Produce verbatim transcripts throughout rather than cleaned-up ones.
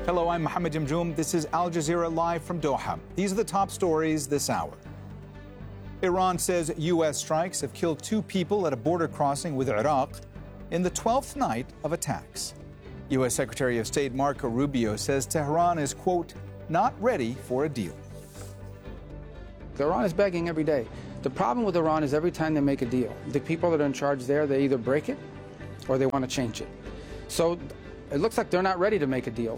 Hello, I'm Mohammed Jamjoom. This is Al Jazeera live from Doha. These are the top stories this hour. Iran says U S strikes have killed two people at a border crossing with Iraq in the twelfth night of attacks. U S Secretary of State Marco Rubio says Tehran is, quote, not ready for a deal. Iran is begging every day. The problem with Iran is every time they make a deal, the people that are in charge there, they either break it or they want to change it. So it looks like they're not ready to make a deal.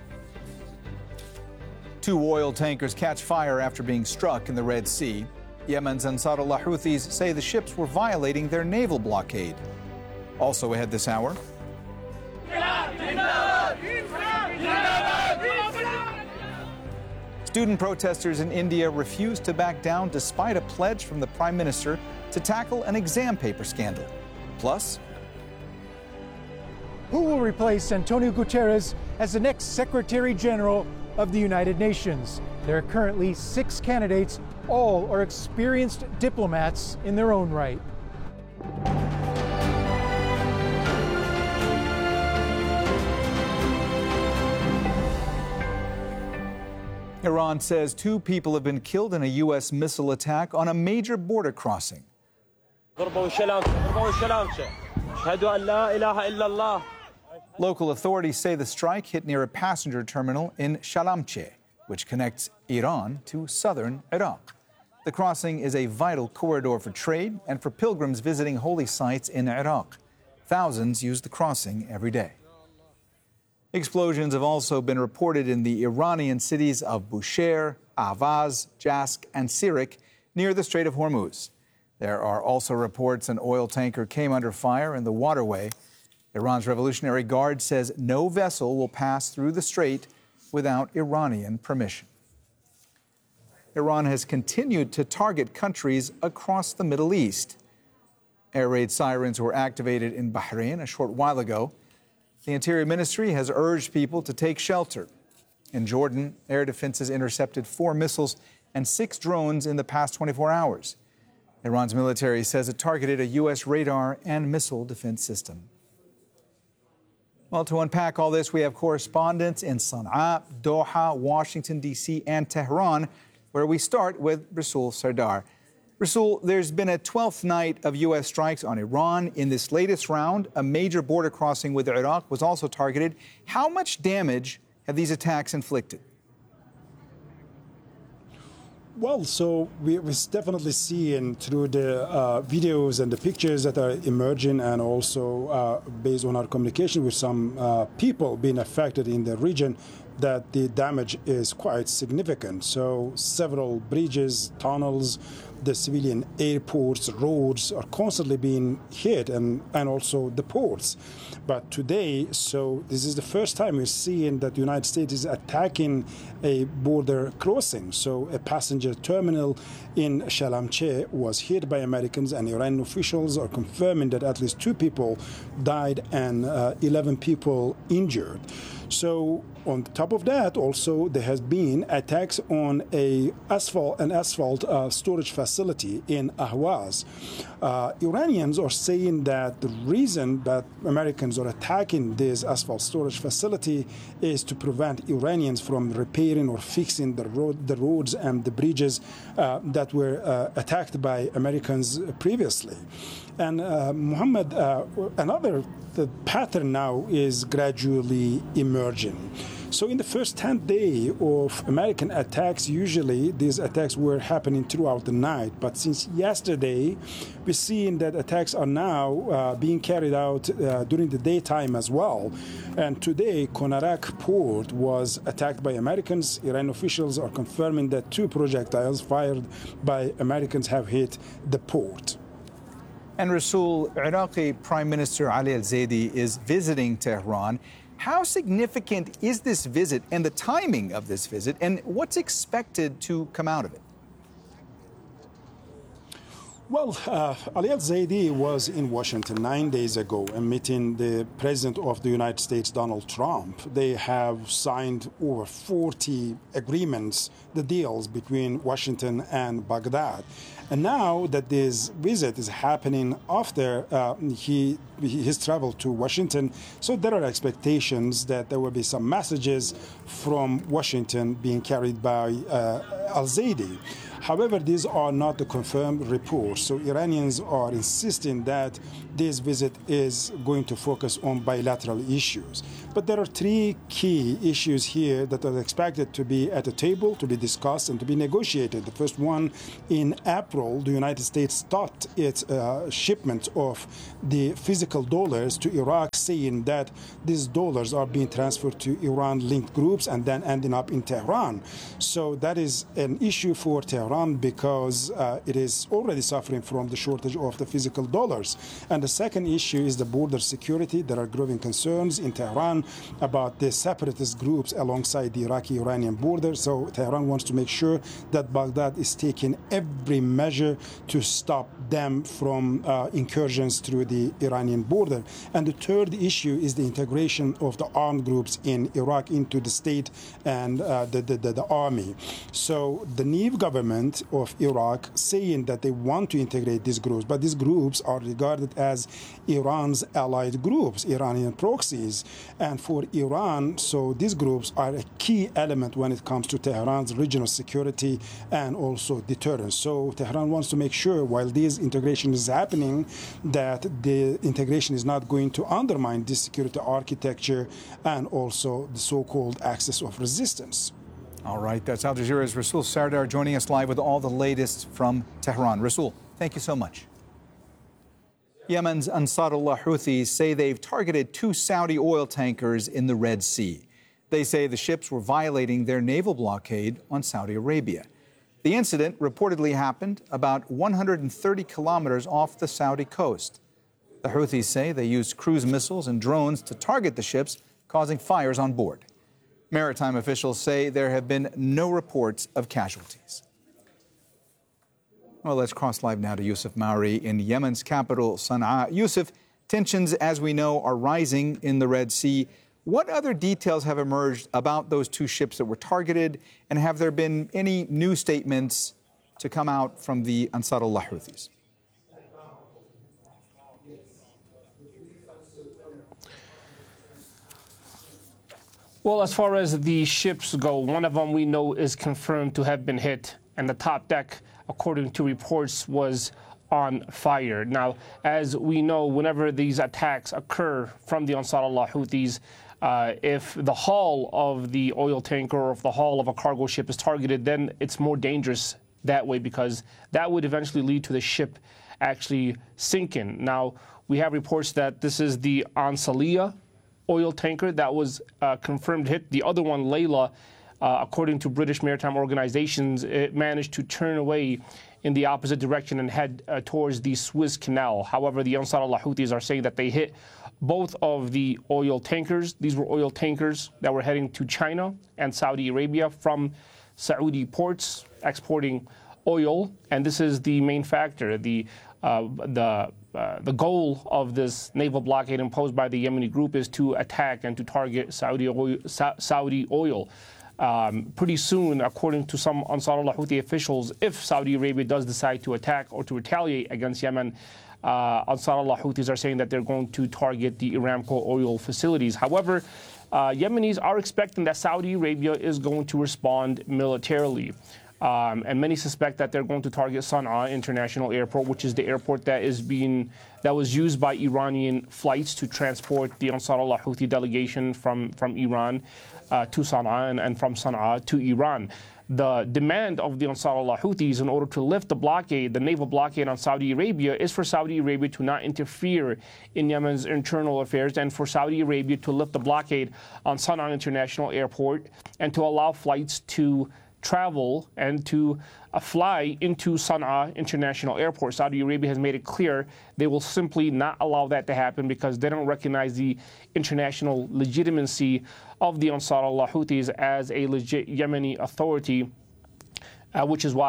Two oil tankers catch fire after being struck in the Red Sea. Yemen's Ansarullah Houthis say the ships were violating their naval blockade. Also ahead this hour. Student protesters in India refuse to back down despite a pledge from the Prime Minister to tackle an exam paper scandal. Plus, who will replace Antonio Guterres as the next Secretary General of the United Nations? There are currently six candidates. All are experienced diplomats in their own right. Iran says two people have been killed in a U S missile attack on a major border crossing. Local authorities say the strike hit near a passenger terminal in Shalamche, which connects Iran to southern Iraq. The crossing is a vital corridor for trade and for pilgrims visiting holy sites in Iraq. Thousands use the crossing every day. Explosions have also been reported in the Iranian cities of Bushehr, Ahvaz, Jask, and Sirik near the Strait of Hormuz. There are also reports an oil tanker came under fire in the waterway. Iran's Revolutionary Guard says no vessel will pass through the strait without Iranian permission. Iran has continued to target countries across the Middle East. Air raid sirens were activated in Bahrain a short while ago. The Interior Ministry has urged people to take shelter. In Jordan, air defenses intercepted four missiles and six drones in the past twenty-four hours. Iran's military says it targeted a U S radar and missile defense system. Well, to unpack all this, we have correspondents in Sana'a, Doha, Washington, D C, and Tehran, where we start with Rasul Sardar. Rasul, there's been a twelfth night of U S strikes on Iran. In this latest round, a major border crossing with Iraq was also targeted. How much damage have these attacks inflicted? Well, so we, we're definitely seeing through the uh, videos and the pictures that are emerging, and also uh, based on our communication with some uh, people being affected in the region, that the damage is quite significant. So several bridges, tunnels, the civilian airports, roads are constantly being hit, and, and also the ports. But today, so this is the first time we're seeing that the United States is attacking a border crossing. So a passenger terminal in Shalamche was hit by Americans, and Iranian officials are confirming that at least two people died and uh, eleven people injured. So on top of that, also there has been attacks on a asphalt an asphalt uh, storage facility in Ahvaz. Uh, Iranians are saying that the reason that Americans are attacking this asphalt storage facility is to prevent Iranians from repairing or fixing the road, the roads and the bridges uh, that were uh, attacked by Americans previously. And uh, Muhammad, uh, another the pattern now is gradually emerging. So in the first tenth day of American attacks, usually these attacks were happening throughout the night. But since yesterday, we're seeing that attacks are now uh, being carried out uh, during the daytime as well. And today, Konarak port was attacked by Americans. Iranian officials are confirming that two projectiles fired by Americans have hit the port. And Rasul, Iraqi Prime Minister Ali al-Zaidi is visiting Tehran. How significant is this visit and the timing of this visit, and what's expected to come out of it? Well, uh, Ali al-Zaidi was in Washington nine days ago and meeting the President of the United States, Donald Trump. They have signed over forty agreements, the deals between Washington and Baghdad. And now that this visit is happening after uh, he his travel to Washington, so there are expectations that there will be some messages from Washington being carried by uh, al-Zaidi. However, these are not the confirmed reports, so Iranians are insisting that this visit is going to focus on bilateral issues. But there are three key issues here that are expected to be at the table, to be discussed, and to be negotiated. The first one, in April, the United States stopped its uh, shipment of the physical dollars to Iraq, saying that these dollars are being transferred to Iran-linked groups and then ending up in Tehran. So that is an issue for Tehran because uh, it is already suffering from the shortage of the physical dollars. And the second issue is the border security. There are growing concerns in Tehran about the separatist groups alongside the Iraqi-Iranian border. So Tehran wants to make sure that Baghdad is taking every measure to stop them from uh, incursions through the Iranian border. And the third issue is the integration of the armed groups in Iraq into the state and uh, the, the, the, the army. So the Neve government of Iraq saying that they want to integrate these groups, but these groups are regarded as Iran's allied groups, Iranian proxies. And for Iran, so these groups are a key element when it comes to Tehran's regional security and also deterrence. So Tehran wants to make sure while this integration is happening that the integration is not going to undermine this security architecture and also the so-called axis of resistance. All right, that's Al Jazeera's Rasul Sardar joining us live with all the latest from Tehran. Rasul, thank you so much. Yemen's Ansarullah Houthis say they've targeted two Saudi oil tankers in the Red Sea. They say the ships were violating their naval blockade on Saudi Arabia. The incident reportedly happened about one hundred thirty kilometers off the Saudi coast. The Houthis say they used cruise missiles and drones to target the ships, causing fires on board. Maritime officials say there have been no reports of casualties. Well, let's cross live now to Yusuf Mauri in Yemen's capital, Sana'a. Yusuf, tensions, as we know, are rising in the Red Sea. What other details have emerged about those two ships that were targeted, and have there been any new statements to come out from the Ansarullah Houthis? Well, as far as the ships go, one of them we know is confirmed to have been hit, and the top deck, according to reports, was on fire. Now, as we know, whenever these attacks occur from the Ansarullah Houthis, uh, if the hull of the oil tanker or if the hull of a cargo ship is targeted, then it's more dangerous that way because that would eventually lead to the ship actually sinking. Now, we have reports that this is the Ansaliyah oil tanker that was uh, confirmed hit. The other one, Layla, uh, according to British maritime organizations, it managed to turn away in the opposite direction and head uh, towards the Suez Canal. However, the Ansarullah Houthis are saying that they hit both of the oil tankers. These were oil tankers that were heading to China and Saudi Arabia from Saudi ports, exporting oil, and this is the main factor. The uh, the uh, the goal of this naval blockade imposed by the Yemeni group is to attack and to target Saudi oil. Sa Saudi oil. Um, pretty soon, according to some Ansarullah Houthi officials, if Saudi Arabia does decide to attack or to retaliate against Yemen, uh, Ansarullah Houthis are saying that they're going to target the Aramco oil facilities. However, uh, Yemenis are expecting that Saudi Arabia is going to respond militarily. Um, and many suspect that they're going to target Sana'a International Airport, which is the airport that is being that was used by Iranian flights to transport the Ansarullah Houthi delegation from from Iran uh, to Sana'a and, and from Sana'a to Iran. The demand of the Ansarullah Houthis in order to lift the blockade, the naval blockade on Saudi Arabia, is for Saudi Arabia to not interfere in Yemen's internal affairs and for Saudi Arabia to lift the blockade on Sana'a International Airport and to allow flights to travel and to uh, fly into Sana'a International Airport. Saudi Arabia has made it clear they will simply not allow that to happen because they don't recognize the international legitimacy of the Ansarullah Houthis as a legit Yemeni authority, uh, which is why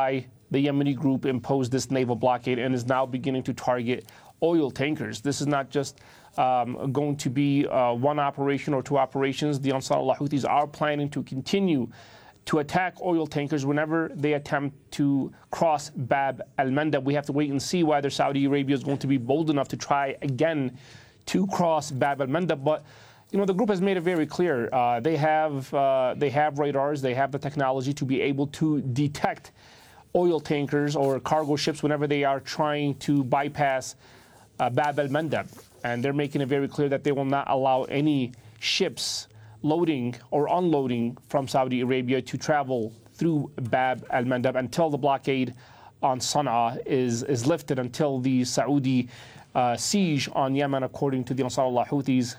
the Yemeni group imposed this naval blockade and is now beginning to target oil tankers. This is not just um, going to be uh, one operation or two operations. The Ansarullah Houthis are planning to continue to attack oil tankers whenever they attempt to cross Bab al-Mandab. We have to wait and see whether Saudi Arabia is going to be bold enough to try again to cross Bab al-Mandab. But you know, the group has made it very clear. Uh, they have uh, they have radars. They have the technology to be able to detect oil tankers or cargo ships whenever they are trying to bypass uh, Bab al-Mandab. And they're making it very clear that they will not allow any ships loading or unloading from Saudi Arabia to travel through Bab al-Mandab until the blockade on Sana'a is, is lifted, until the Saudi uh, siege on Yemen, according to the Ansarullah Houthis,